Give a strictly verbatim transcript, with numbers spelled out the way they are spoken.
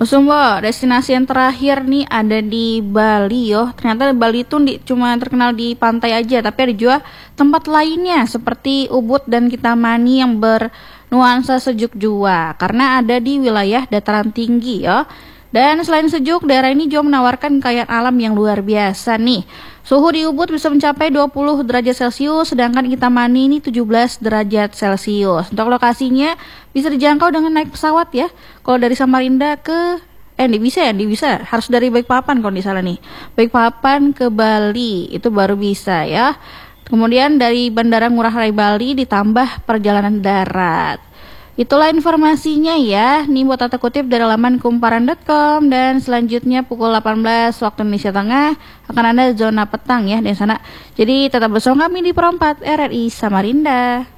Sumbo, destinasi yang terakhir nih ada di Bali yo. Ternyata Bali itu di, cuma terkenal di pantai aja, tapi ada juga tempat lainnya seperti Ubud dan Kintamani yang bernuansa sejuk jua karena ada di wilayah dataran tinggi yo. Dan selain sejuk, daerah ini juga menawarkan kekayaan alam yang luar biasa nih. Suhu di Ubud bisa mencapai dua puluh derajat Celcius, sedangkan Kintamani ini tujuh belas derajat Celcius. Untuk lokasinya bisa dijangkau dengan naik pesawat ya. Kalau dari Samarinda ke eh di bisa ya, di bisa. Harus dari Balikpapan kalau di salah nih. Balikpapan ke Bali itu baru bisa ya. Kemudian dari Bandara Ngurah Rai Bali ditambah perjalanan darat. Itulah informasinya ya. Nih buat tata kutip dari laman kumparan titik com, dan selanjutnya pukul delapan belas waktu Indonesia Tengah akan ada zona petang ya di sana. Jadi tetap bersama kami di Pro empat R R I Samarinda.